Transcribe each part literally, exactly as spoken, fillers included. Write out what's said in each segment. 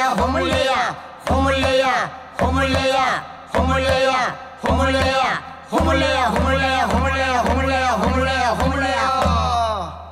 호물레야 호물레야 호물레야 호물레야 호물레야 호물레야 호물레야 호물레야 호물레야 호물레야 호물레야 호물레야.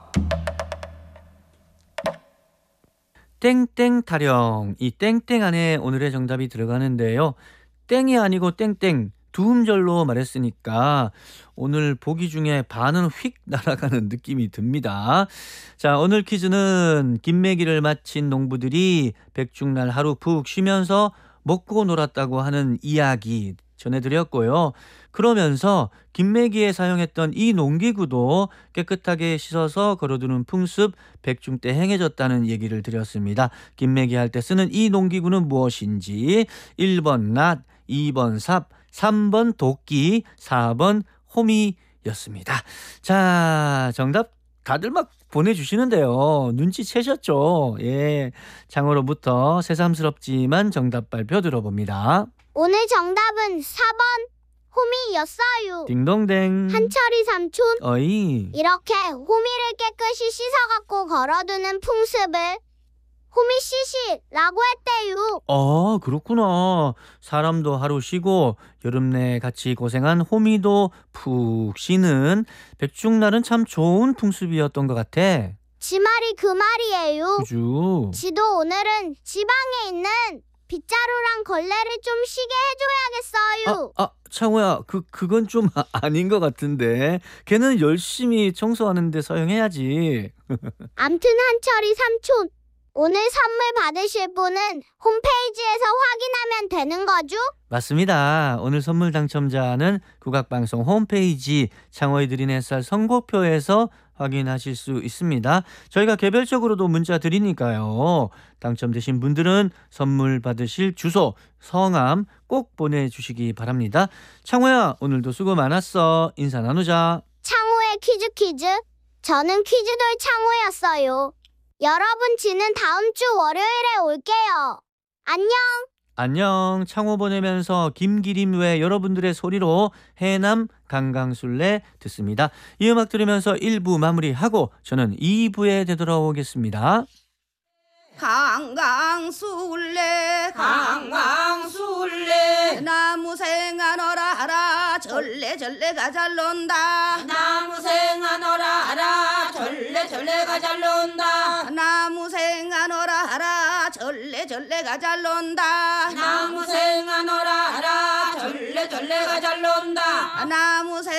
땡땡 타령. 이 땡땡 안에 오늘의 정답이 들어가는데요. 땡이 아니고 땡땡 두 음절로 말했으니까 오늘 보기 중에 반은 휙 날아가는 느낌이 듭니다. 자, 오늘 퀴즈는 김매기를 마친 농부들이 백중날 하루 푹 쉬면서 먹고 놀았다고 하는 이야기 전해드렸고요. 그러면서 김매기에 사용했던 이 농기구도 깨끗하게 씻어서 걸어두는 풍습 백중 때 행해졌다는 얘기를 드렸습니다. 김매기 할 때 쓰는 이 농기구는 무엇인지 일 번 낫, 이 번 삽, 삼 번 도끼, 사 번 호미였습니다. 자, 정답 다들 막 보내주시는데요. 눈치채셨죠? 예, 장어로부터 새삼스럽지만 정답 발표 들어봅니다. 오늘 정답은 사 번 호미였어요. 딩동댕. 한철이 삼촌, 어이. 이렇게 호미를 깨끗이 씻어갖고 걸어두는 풍습을 호미씨씨라고 했대요. 어, 그렇구나. 사람도 하루 쉬고 여름내 같이 고생한 호미도 푹 쉬는 백중날은 참 좋은 풍습이었던 것 같아. 지 말이 그 말이에요. 그죠? 지도 오늘은 지방에 있는 빗자루랑 걸레를 좀 쉬게 해줘야겠어요. 아, 아, 창호야, 그, 그건 좀 아- 아닌 것 같은데. 걔는 열심히 청소하는데 사용해야지. 암튼 한철이 삼촌, 오늘 선물 받으실 분은 홈페이지에서 확인하면 되는 거죠? 맞습니다. 오늘 선물 당첨자는 국악방송 홈페이지 창호의 드린 햇살 선곡표에서 확인하실 수 있습니다. 저희가 개별적으로도 문자 드리니까요. 당첨되신 분들은 선물 받으실 주소, 성함 꼭 보내주시기 바랍니다. 창호야, 오늘도 수고 많았어. 인사 나누자. 창호의 퀴즈 퀴즈. 저는 퀴즈돌 창호였어요. 여러분, 지는 다음 주 월요일에 올게요. 안녕. 안녕. 창호 보내면서 김기림 외 여러분들의 소리로 해남 강강술래 듣습니다. 이 음악 들으면서 일 부 마무리하고 저는 이 부에 되돌아오겠습니다. 강강술래 강강술래 나무생하너라 하라 절레절레가 잘 논다 나무생하너라 하라 절레절레가 잘 논다 나무생하너라 하라 절레절레가 잘 논다 나무생하너라 하라 절레절레가 잘 논다 나무생